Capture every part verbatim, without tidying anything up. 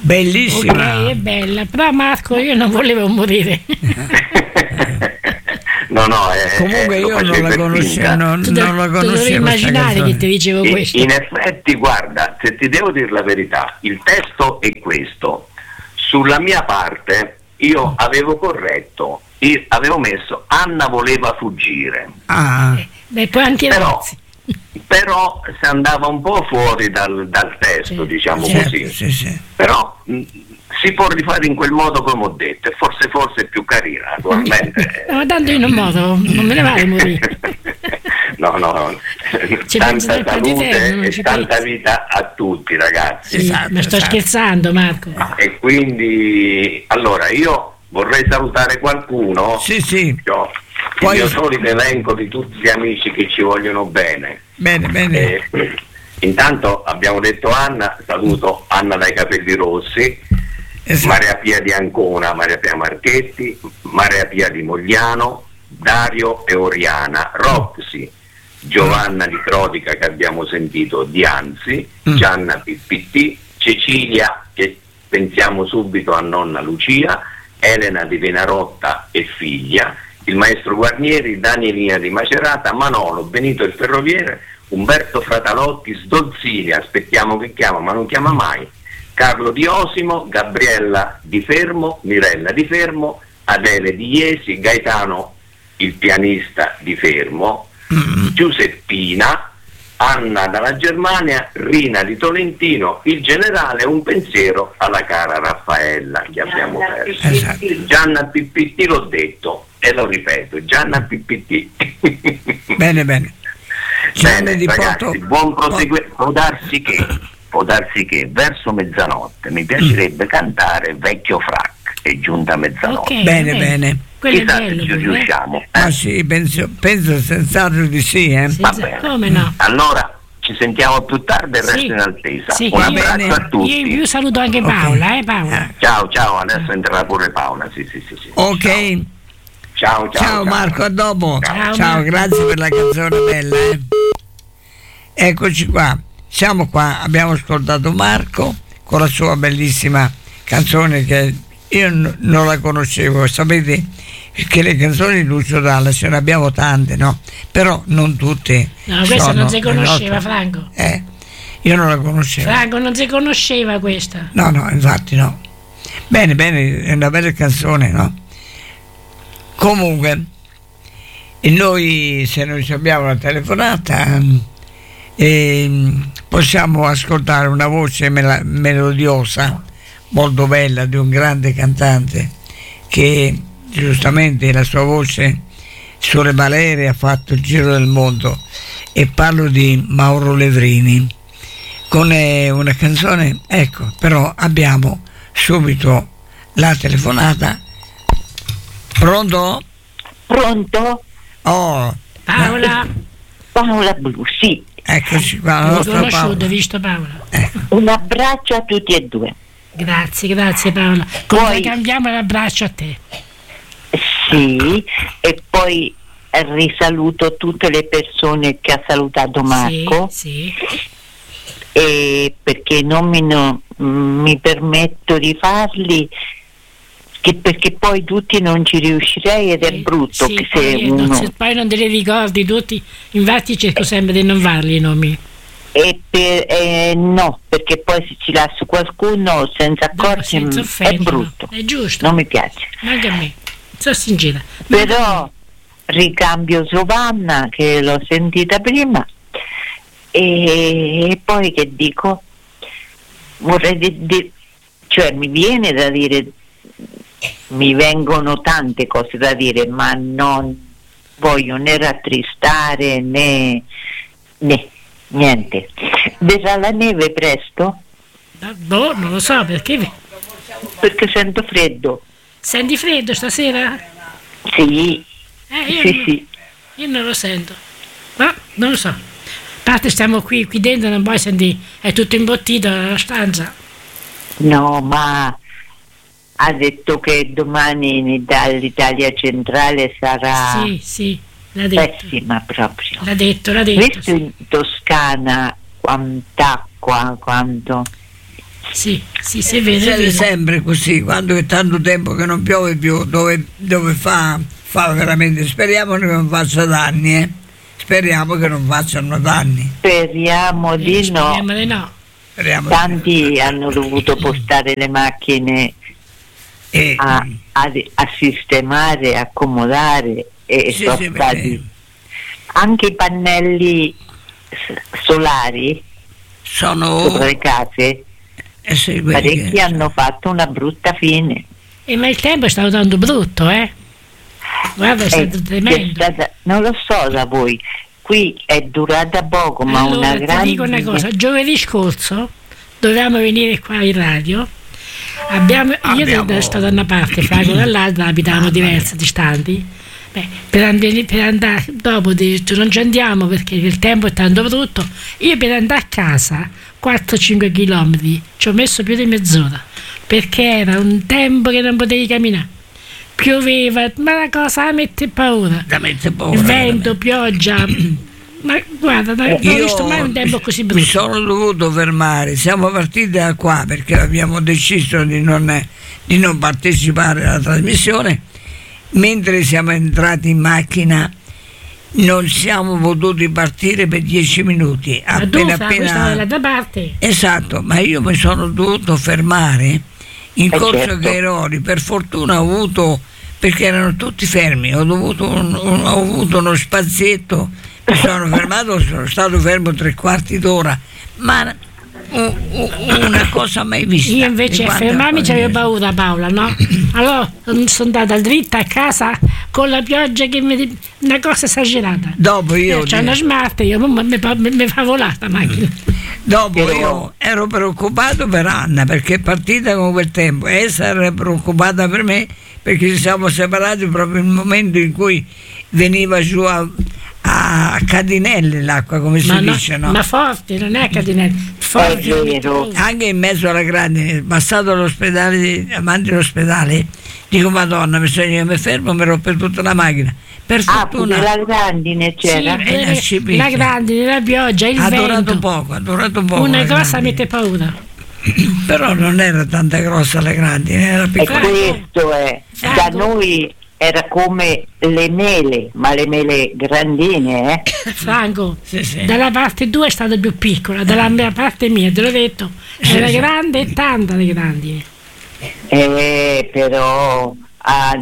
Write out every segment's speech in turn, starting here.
Bellissima. Ok, è bella, però Marco io non volevo morire. No, no, è, comunque è, io non la conoscevo, non, tu non la conoscevo. Devi immaginare che ti dicevo in, questo. In effetti, guarda, se ti devo dire la verità, il testo è questo. Sulla mia parte io avevo corretto, io avevo messo Anna voleva fuggire. Ah. Eh, beh, poi anche però, però si andava un po' fuori dal, dal testo, sì, diciamo certo, così. Sì, sì. Però mh, si può rifare in quel modo come ho detto, e forse forse è più carina, naturalmente. No, ma tanto io non modo, non me ne vale morire. No, no, no. Tanta salute e tanta vita a tutti, ragazzi. Sì, esatto, ma sto esatto. scherzando, Marco. E quindi, allora, io vorrei salutare qualcuno. Sì, sì. Io, Poi... il mio solito elenco di tutti gli amici che ci vogliono bene. Bene, bene. Eh, intanto abbiamo detto Anna, saluto Anna dai capelli rossi, esatto. Maria Pia di Ancona, Maria Pia Marchetti, Maria Pia di Mogliano, Dario e Oriana, Roxy, Giovanna di Crodica che abbiamo sentito, Dianzi, mm. Gianna P P T, Cecilia che pensiamo subito a nonna Lucia, Elena di Venarotta e figlia, il maestro Guarnieri, Danielina di Macerata, Manolo, Benito il Ferroviere, Umberto Fratalotti, Sdolzini, aspettiamo che chiama ma non chiama mai, Carlo Di Osimo, Gabriella Di Fermo, Mirella Di Fermo, Adele Di Iesi, Gaetano il pianista di Fermo, mm. Giuseppina, Anna dalla Germania, Rina di Tolentino, il generale, un pensiero alla cara Raffaella che abbiamo perso. Esatto. Gianna P P T l'ho detto e lo ripeto, Gianna P P T. Bene, bene. Bene, di ragazzi, Porto... buon proseguire. Può darsi che, può darsi che verso mezzanotte mi piacerebbe mm. cantare Vecchio Frac, è giunta mezzanotte. Okay, bene, bene. bene. Chissà se ci riusciamo. Eh? Ah sì, penso, penso senz'altro di sì. Eh? Senza, Va bene. Come no? Allora ci sentiamo più tardi e sì. resto in attesa. Sì, un abbraccio bene. a tutti. Io, io saluto anche Paola, okay. eh Paola. Ciao, ciao, adesso entrerà pure Paola. Sì, sì, sì, sì. Ok. Ciao, ciao, ciao, ciao Marco, a dopo. Ciao, ciao grazie per la canzone bella. Eh. Eccoci qua, siamo qua, abbiamo ascoltato Marco con la sua bellissima canzone che io n- non la conoscevo, sapete che le canzoni di Lucio Dalla ce ne abbiamo tante, no? Però non tutte. No, questa non si conosceva, Franco. Eh, io non la conoscevo. Franco non si conosceva questa. No, no, infatti no. Bene, bene, è una bella canzone, no? Comunque, e noi se noi abbiamo una telefonata eh, possiamo ascoltare una voce mel- melodiosa, molto bella, di un grande cantante che giustamente la sua voce sulle balere ha fatto il giro del mondo, e parlo di Mauro Levrini con eh, una canzone. Ecco, però abbiamo subito la telefonata. Pronto? Pronto? Oh, Paola. Paola Blu, sì. Eccoci qua, la nostra conosciuto, Paola. visto Paola. Ecco. Un abbraccio a tutti e due. Grazie, grazie Paola. Come cambiamo l'abbraccio a te? Sì, e poi risaluto tutte le persone che ha salutato Marco. Sì, sì. E perché non mi, no, mi permetto di farli, che perché poi tutti non ci riuscirei ed sì, è brutto sì, che poi, se non, uno... se poi non te li ricordi tutti, infatti cerco sempre di non farli i nomi. E per, eh, no, perché poi se ci lascio qualcuno senza accorgermi è brutto, è giusto, non mi piace. Anche a me, sono sincera. Però ricambio Giovanna che l'ho sentita prima, e, e poi che dico, vorrei di, di, cioè mi viene da dire, mi vengono tante cose da dire, ma non voglio né rattristare né, né niente. Verrà la neve presto? Boh, non lo so, perché? Perché sento freddo. Senti freddo stasera? Sì. Eh, io sì, non, sì. Io non lo sento. No, non lo so. A parte stiamo qui, qui dentro, non puoi sentire, è tutto imbottito nella stanza. No, ma ha detto che domani dall'Italia centrale sarà sì, sì, l'ha detto. Pessima proprio. L'ha detto, l'ha detto. Visto sì. in Toscana quant'acqua, quanto Sì, sì, sì, è vero, è Succede vero. sempre così, quando è tanto tempo che non piove più, dove, dove fa, fa veramente, speriamo che non faccia danni, eh? Speriamo che non facciano danni. Speriamo Eh, di no. speriamo di no. Speriamo Tanti di- hanno dovuto portare le macchine E- a, a, a sistemare, accomodare e Sì, sono sì, stati perché anche i pannelli s- solari sono sopra le case. eh sì, quelli Parecchi che- hanno fatto una brutta fine. E ma il tempo è stato tanto brutto, eh? Guarda, è Eh, stato c'è tremendo. stata- non lo so da voi, qui è durata poco, ma Allora, una ti grande. dico una cosa, giovedì scorso dovevamo venire qua in radio. Abbiamo, io Abbiamo- sono stata da una parte, Franco dall'altra, abitavamo diverse, distanti. Beh, per, andare, per andare dopo ho detto non ci andiamo perché il tempo è tanto brutto. Io per andare a casa quattro cinque chilometri ci ho messo più di mezz'ora perché era un tempo che non potevi camminare. Pioveva, ma la cosa mi mette paura. da mette paura, Il vento, veramente. pioggia. Ma guarda, non ho Io visto mai un tempo così mi brutto. sono dovuto fermare, siamo partiti da qua perché abbiamo deciso di non, di non partecipare alla trasmissione. Mentre siamo entrati in macchina non siamo potuti partire per dieci minuti. Ma tu, Appena Fra, questa è appena dall'altra parte. esatto, ma io mi sono dovuto fermare in Eh, Corso certo. Gairoli. Per fortuna ho avuto, perché erano tutti fermi, ho, dovuto un- un- ho avuto uno spazietto, mi sono fermato, sono stato fermo tre quarti d'ora, ma u- u- una cosa mai vista. Io invece Di a quante fermarmi cose- c'avevo paura, Paola, no? Allora sono andata dritta a casa con la pioggia che mi. Una cosa esagerata. Dopo io, Io c'ho una smart, io mi, mi, mi, mi fa volare la macchina. dopo Però- io ero preoccupato per Anna perché è partita con quel tempo e essa era preoccupata per me perché ci siamo separati proprio nel momento in cui veniva giù a, a catinelle l'acqua, come si Ma, no, dice, no? ma forte, non è a catinelle. Forte. È vero. Anche in mezzo alla grande, passato all'ospedale, di- avanti all'ospedale, dico Madonna, bisogna che mi fermo, mi rompe tutta la macchina. Per Ah, pure fortuna la grandine Sì, c'era. eh, eh, la scipicchia. la grande, la pioggia, il ha durato vento. poco, ha durato poco. Una la cosa grandine. mette paura. Però non era tanta grossa la grandine, era E piccola. questo è, da Franco. noi era come le mele, ma le mele grandine, eh? Franco, Sì, sì. dalla parte tua è stata più piccola, dalla mia parte mia, te l'ho detto, era Sì, sì. grande e tanta le grandi. Eh, però ha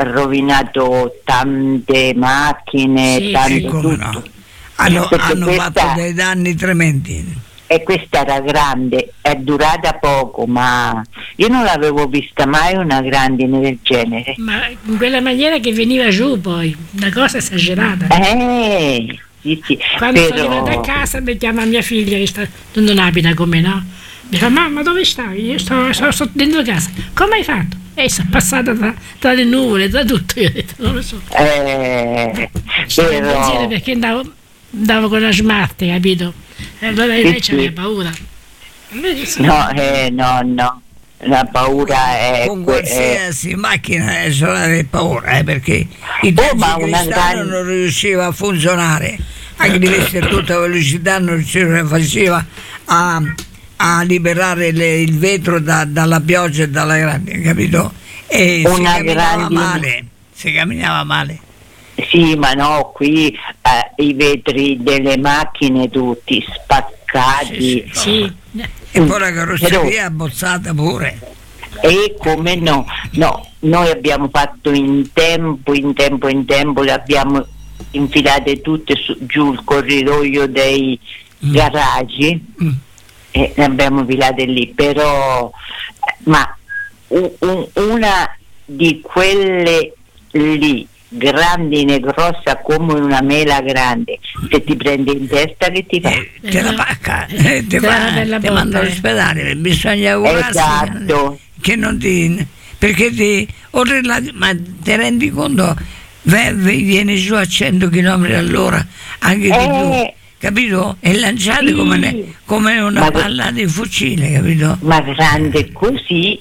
rovinato tante macchine, Sì, tante sì. Come tutto. no? Hanno, Perché hanno questa- fatto dei danni tremendi. E questa era grande, è durata poco, ma io non l'avevo vista mai una grandine del genere. Ma in quella maniera che veniva giù poi, una cosa esagerata. Eh, sì, sì, Quando sono però arrivata a casa mi chiama mia figlia che sta, non abita con me, no? Mi fa, mamma dove stai? Io sto, sto, sto dentro casa. Come hai fatto? E sono passata tra, tra le nuvole, tra tutto. Io ho detto, non lo so. eh, Stavo in pensiero però perché andavo, andavo con la smart, capito? E allora Sì, lei sì. c'aveva paura. Invece sì. no, eh, no, no, la paura è, Con que- è- qualsiasi macchina è solo avere paura, eh, perché il Oh, ma una cristallo grande- non riusciva a funzionare, anche di queste a tutta velocità non riusciva, faceva a, a liberare le- il vetro da- dalla pioggia e dalla grande, capito? E si Una camminava grandine. male, si camminava male. sì, ma no, qui eh, i vetri delle macchine tutti spaccati. Sì, sì. Sì. E poi la carrozzeria Però- abbozzata pure. E come no, no, noi abbiamo fatto in tempo, in tempo, in tempo, le abbiamo infilate tutte su, giù il corridoio dei Mm. garaggi Mm. e le abbiamo infilate lì, però eh, ma u- u- una di quelle lì grandine, grossa come una mela grande, se ti prende in testa che ti fa? Eh, te la Eh, pacca, eh, eh, ti, te la fa- bella ti botta, manda eh. all'ospedale, bisogna augurarsi Esatto. che non ti, perché ti, oltre la, ma ti rendi conto, ve- ve- viene giù a cento chilometri all'ora, anche di più, Eh, capito? E lanciate sì. come, ne- come una Ma- palla di fucile, capito? ma grande così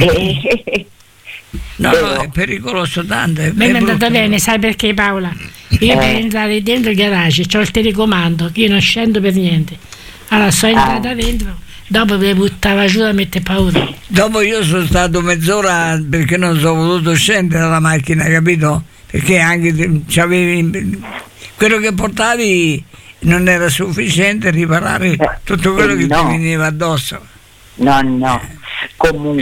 eh, No, Però- no, è pericoloso tanto. È, A me è mi è andata brutto. bene, sai perché Paola? Io Eh. per entrare dentro il garage c'ho il telecomando, che io non scendo per niente. Allora sono entrata Ah. dentro dopo mi buttava giù da mettere paura. Dopo io sono stato mezz'ora perché non sono voluto scendere dalla macchina, capito? Perché anche c'avevi quello che portavi non era sufficiente a riparare tutto quello che no. ti veniva addosso. No, no, comunque